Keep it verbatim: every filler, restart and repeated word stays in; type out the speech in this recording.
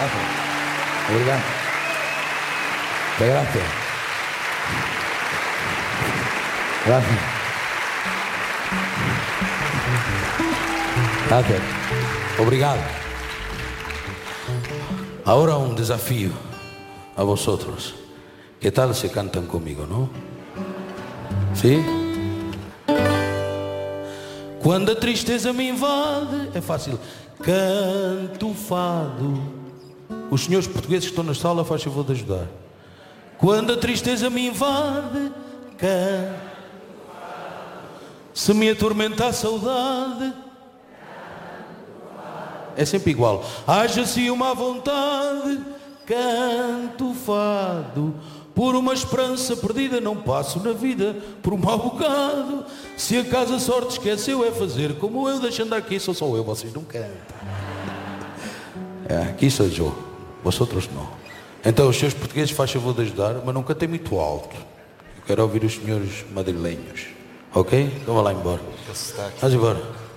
Gracias. Obrigado. Gracias. Gracias. Gracias. Obrigado. Ahora un desafío a vosotros. ¿Qué tal se cantan conmigo, no? ¿Sí? Quando a tristeza me invade, é fácil. Canto fado. Os senhores portugueses que estão na sala, faz favor de ajudar. Quando a tristeza me invade, canto. Se me atormenta a saudade, é sempre igual. Haja-se uma vontade, canto fado. Por uma esperança perdida não passo na vida por um mau bocado. Se acaso a sorte esqueceu é fazer como eu, deixando aqui, sou só eu, vocês não cantam. É, aqui sou eu, vosotros não. Então os seus portugueses faz favor de ajudar, mas não cantem muito alto. Eu quero ouvir os senhores madrilenhos, ok? Então vá lá embora. Vamos embora.